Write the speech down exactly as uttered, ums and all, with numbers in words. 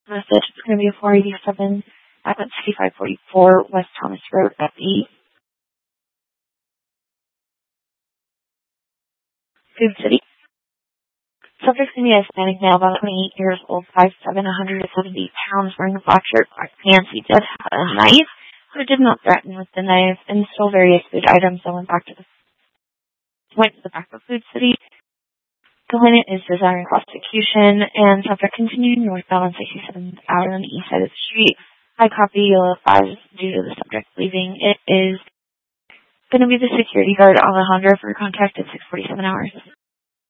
Message is going to be a four eighty-seven at sixty-five forty-four West Thomas Road, F E. Food City. Subject's going to be a Hispanic male, about twenty-eight years old, five seven, one hundred seventy pounds, wearing a black shirt, black pants. He did have a knife, but did not threaten with the knife, and stole various food items. I went back to the went to the back of Food City. Complainant is desiring prosecution, and subject continuing northbound on sixty-seventh Avenue on the east side of the street. I copy yellow five due to the subject leaving. It is going to be the security guard Alejandro for contact at six forty-seven hours.